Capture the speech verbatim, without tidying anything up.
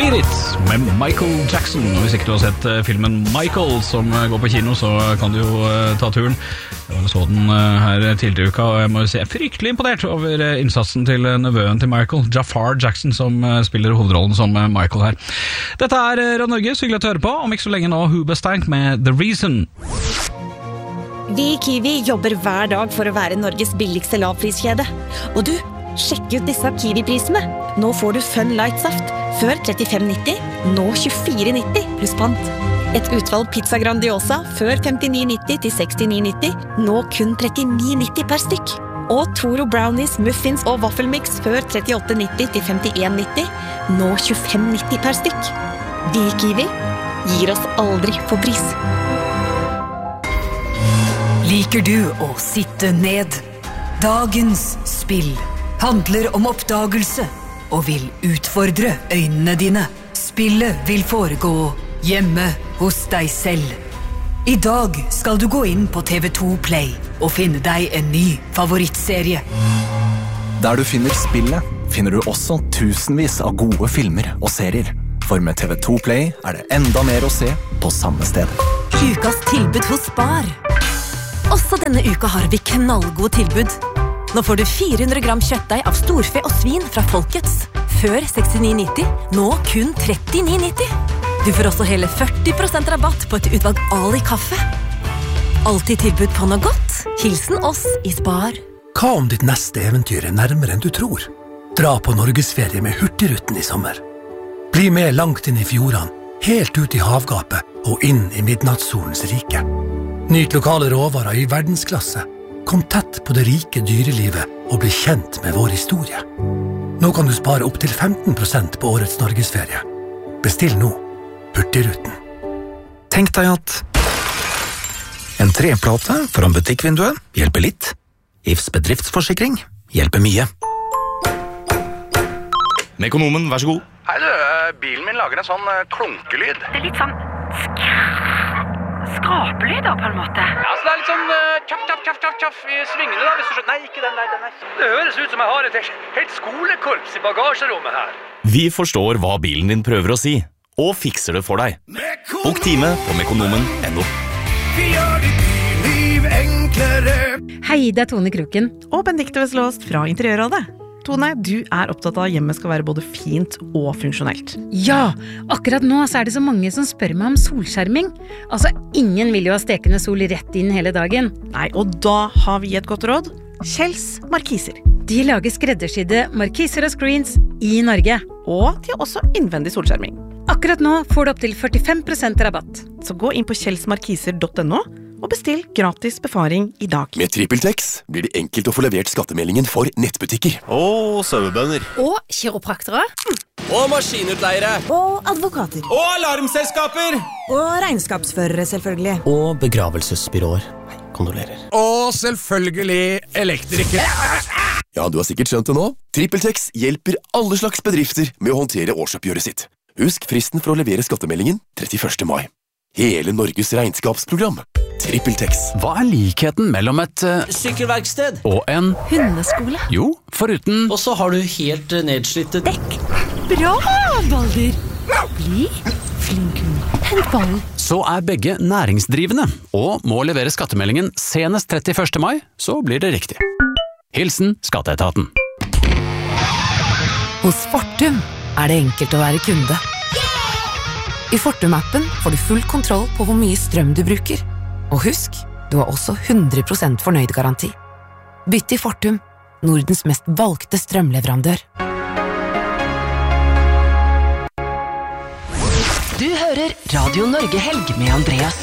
Beat It med Michael Jackson. Hvis ikke du har sett filmen Michael som går på kino, så kan du jo ta turen. Jeg så den her tidligere uka, og jeg må si jeg er fryktelig imponert over innsatsen til nevøen til Michael, Jafar Jackson, som spiller hovedrollen som Michael her. Dette er Radio Norge, så hyggelig å høre på. Om ikke så lenge nå, Hoobastank med The Reason. Vi i Kiwi jobber hver dag for å være Norges billigste lavpriskjede. Og du, sjekk ut disse Kiwi-prisene. Nå får du Fun Light Saft. Før trettifem nitti, nå tjuefire nitti pluss pant. Et utvalg pizza Grandiosa før femtini nitti til sekstini nitti, nå kun trettini nitti per stykk. Og Toro Brownies, Muffins og Waffelmix før trettiåtte nitti til femtien nitti, nå tjuefem nitti per stykk. Vi i Kiwi gir oss aldri på pris. Liker du å sitte ned? Dagens spill handler om oppdagelse og vil utfordre øynene dine. Spillet vil foregå hjemme hos deg selv. I dag skal du gå inn på T V to Play og finne deg en ny favorittserie. Der du finner spillet, finner du også tusenvis av gode filmer og serier. For med T V to Play er det enda mer å se på samme sted. Ukas tilbud hos Spar. Også denne uka har vi knallgode tilbud. Nå får du fire hundre gram kjøttdeig av storfe og svin fra Folkets. Før sekstini nitti, nå kun trettini nitti. Du får også hele førti prosent rabatt på et utvalg Ali kaffe. Alltid tilbud på noe godt. Hilsen oss i Spar. Hva om ditt neste eventyr er nærmere enn du tror? Dra på Norgesferie med Hurtigruten i sommer. Bli med langt inn i fjordene, helt ut i havgapet og inn i midnattssolens rike. Nyt lokale råvarer i verdensklasse. Kom tett på det rike dyrelivet og bli kjent med vår historie. Nå kan du spare opp til femten prosent på årets Norgesferie. Bestill nå. Hurtigruten. Tenk deg at en treplate foran butikkvinduet hjelper litt. I F S bedriftsforsikring hjelper mye. Mekonomen, vær så god. Hei du, bilen min lager en sånn klunkelyd. Det er litt sånn skrapelyder på en måte. Ja, så det er litt sånn uh, tjaff, tjaff, tjaff, tjaff, tjaff i svingene da, hvis du skjønner. Nei, ikke den der, den der. Det høres ut som jeg har et helt skolekorps i bagasjerommet her. Vi forstår hva bilen din prøver å si, og fikser det for deg. Bok time på mekonomen punktum no. Vi gjør ditt liv enklere. Hei, det er Tone Kroken. Og Benedikte Veslåst fra Interiørrådet. Tone, du er opptatt av at hjemmet skal være både fint og funksjonelt. Ja, akkurat nå så er det så mange som spør meg om solskjerming. Altså, ingen vil jo ha stekende sol rett inn hele dagen. Nei, og da har vi et godt råd. Kjells Markiser. De lager skreddersydde markiser og screens i Norge. Og de har også innvendig solskjerming. Akkurat nå får du opp til førtifem prosent rabatt. Så gå inn på kjelsmarkiser punktum no og bestill gratis befaring i dag. Med TrippelTex blir det enkelt å få levert skattemeldingen for nettbutikker. Og sauebønder. Og kiropraktere. Og maskinutleiere. Og advokater. Og alarmselskaper. Og regnskapsførere, selvfølgelig. Og begravelsesbyråer. Kondolerer. Og selvfølgelig elektrikere. Ja, du har sikkert skjønt det nå. TrippelTex hjelper alle slags bedrifter med å håndtere årsoppgjøret sitt. Husk fristen for å levere skattemeldingen trettiførste mai. Hele Norges regnskapsprogram. TrippelTex. Hva er likheten mellom et uh, sykkelverksted og en hundeskole? Jo, foruten. Og så har du helt uh, nedslitte dekk. Bra, Balder. Bli flink. Hent ballen. Så er begge næringsdrivende og må levere skattemeldingen senest trettiførste mai, så blir det riktig. Hilsen Skatteetaten. Hos Fortum er det enkelt å være kunde. I Fortum-appen får du full kontroll på hvor mye strøm du bruker. Og husk, du har også hundre prosent fornøyd garanti. Bytt til Fortum, Nordens mest valgte strømleverandør. Du hører Radio Norge Helg med Andreas